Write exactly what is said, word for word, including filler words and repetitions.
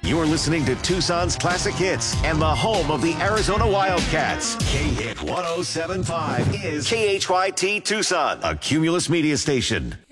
You're listening to Tucson's classic hits and the home of the Arizona Wildcats. K-Hit one oh seven point five is K H Y T Tucson, a Cumulus media station.